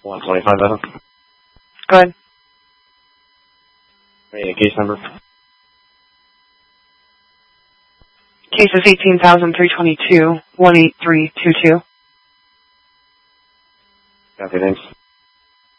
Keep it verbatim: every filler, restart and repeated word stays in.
one twenty-five thousand. Go ahead. Any case number? Case is eighteen thousand three twenty-two, one eight three two two. Copy, thanks.